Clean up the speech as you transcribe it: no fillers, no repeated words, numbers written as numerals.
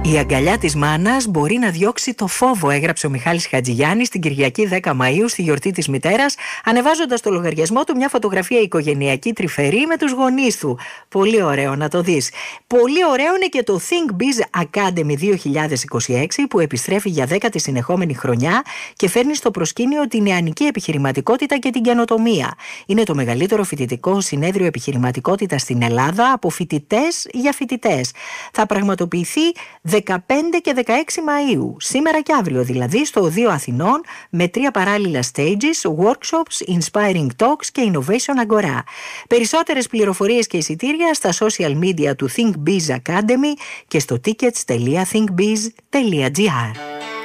Η αγκαλιά της μάνας μπορεί να διώξει το φόβο, έγραψε ο Μιχάλης Χατζηγιάννης την Κυριακή 10 Μαΐου στη γιορτή της μητέρας, ανεβάζοντας στο λογαριασμό του μια φωτογραφία οικογενειακή τρυφερή με τους γονείς του. Πολύ ωραίο, να το δεις. Πολύ ωραίο είναι και το Think Biz Academy 2026 που επιστρέφει για 10η συνεχόμενη χρονιά και φέρνει στο προσκήνιο την νεανική επιχειρηματικότητα και την καινοτομία. Είναι το μεγαλύτερο φοιτητικό συνέδριο επιχειρηματικότητας στην Ελλάδα από φοιτητές για φοιτητές. Θα πραγματοποιηθεί 15 και 16 Μαΐου, σήμερα και αύριο δηλαδή, στο Οδείο Αθηνών, με 3 παράλληλα stages, workshops, inspiring talks και innovation αγορά. Περισσότερες πληροφορίες και εισιτήρια στα social media του Think Biz Academy και στο tickets.thinkbiz.gr.